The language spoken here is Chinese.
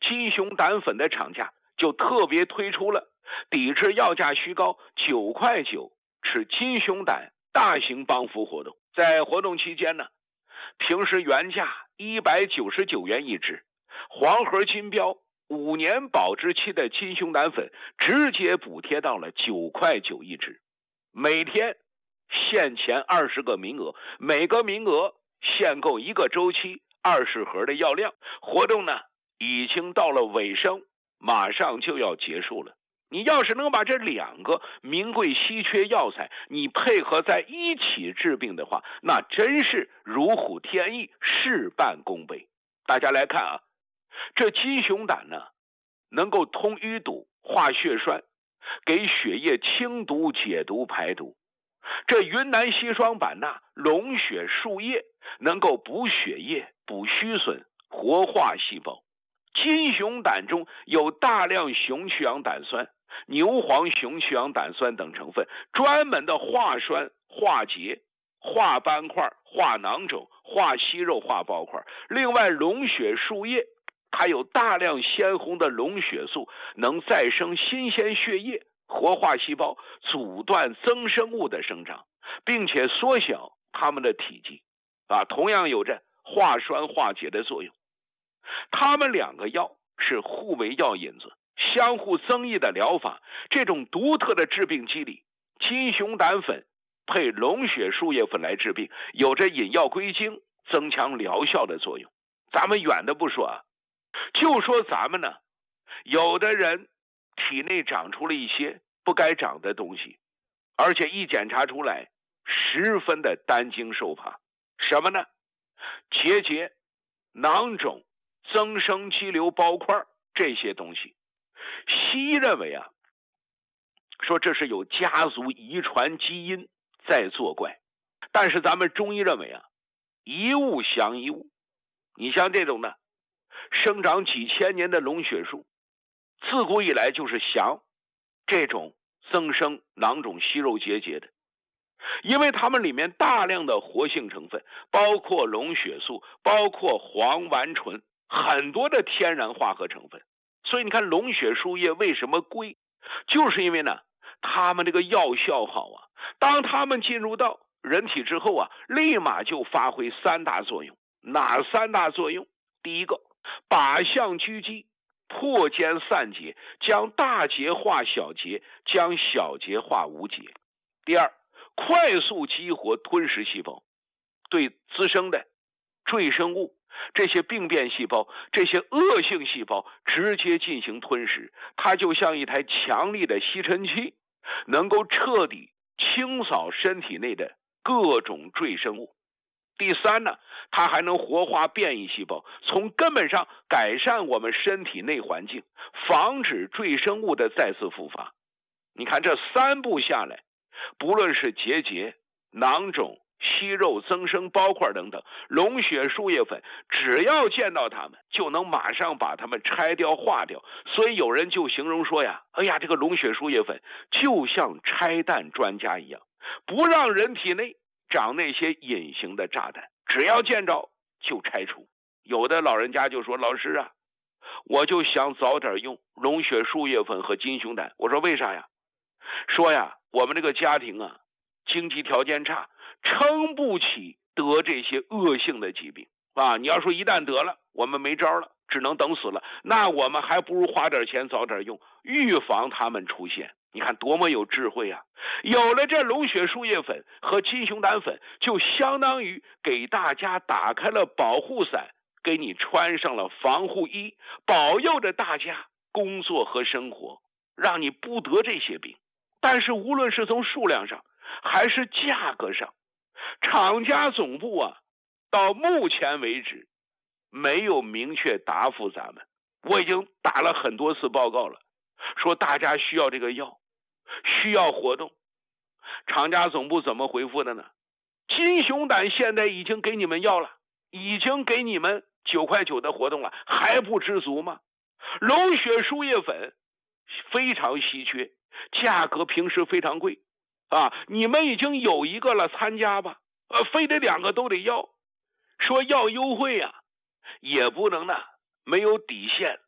金熊胆粉的厂家就特别推出了抵制药价虚高9块9吃金熊胆大型帮扶活动。在活动期间呢，平时原价199元一支，黄盒金标5年保质期的金熊胆粉直接补贴到了9块9一支，每天限前20个名额，每个名额限购1个周期20盒的药量。活动呢已经到了尾声，马上就要结束了。你要是能把这2个名贵稀缺药材你配合在一起治病的话，那真是如虎添翼，事半功倍。大家来看啊，这金熊胆呢能够通淤堵、化血栓，给血液清毒、解毒、排毒。这云南硒霜版纳龙血树叶能够补血液、补虚损、活化细胞。金熊胆中有大量雄去氧胆酸、牛黄雄去氧胆酸等成分，专门的化栓、化结、化斑块、化囊肿、化息肉、化包块。另外龙血树叶它有大量鲜红的龙血素，能再生新鲜血液，活化细胞，阻断增生物的生长，并且缩小它们的体积，同样有着化栓化结的作用。它们2个药是互为药引子，相互增益的疗法。这种独特的治病机理，金熊胆粉配龙血树叶粉来治病，有着引药归经、增强疗效的作用。咱们远的不说啊，就说咱们呢，有的人体内长出了一些不该长的东西，而且一检查出来十分的担惊受怕。什么呢？结节、囊肿、增生肌瘤包块这些东西，西医认为啊，说这是有家族遗传基因在作怪，但是咱们中医认为啊，一物降一物。你像这种呢，生长几千年的龙血树，自古以来就是降这种增生囊肿息肉结节的，因为它们里面大量的活性成分，包括龙血素，包括黄烷醇，很多的天然化合成分。所以你看龙血树叶为什么贵，就是因为呢它们这个药效好啊，当它们进入到人体之后啊，立马就发挥3大作用。哪3大作用？第一个，靶向狙击，破坚散结，将大结化小结，将小结化无结。第二，快速激活吞噬细胞，对滋生的赘生物、这些病变细胞、这些恶性细胞直接进行吞噬。它就像一台强力的吸尘器，能够彻底清扫身体内的各种赘生物。第三呢，它还能活化变异细胞，从根本上改善我们身体内环境，防止赘生物的再次复发。你看这3步下来，不论是结节、囊肿、息肉、增生包块等等，龙血树叶粉只要见到它们，就能马上把它们拆掉化掉。所以有人就形容说呀，哎呀，这个龙血树叶粉就像拆弹专家一样，不让人体内长那些隐形的炸弹，只要见着就拆除。有的老人家就说，老师啊，我就想早点用龙血树叶粉和金熊胆。我说为啥呀？说呀，我们这个家庭啊，经济条件差，撑不起得这些恶性的疾病啊。你要说一旦得了，我们没招了，只能等死了，那我们还不如花点钱早点用，预防他们出现。你看多么有智慧啊！有了这龙血树叶粉和金熊胆粉，就相当于给大家打开了保护伞，给你穿上了防护衣，保佑着大家工作和生活，让你不得这些病。但是无论是从数量上还是价格上，厂家总部啊，到目前为止没有明确答复咱们。我已经打了很多次报告了，说大家需要这个药，需要活动。厂家总部怎么回复的呢？金熊胆现在已经给你们药了，已经给你们9块9的活动了，还不知足吗？龙血树叶粉非常稀缺，价格平时非常贵啊，你们已经有一个了，参加吧。非得2个都得要，说要优惠啊，也不能呢没有底线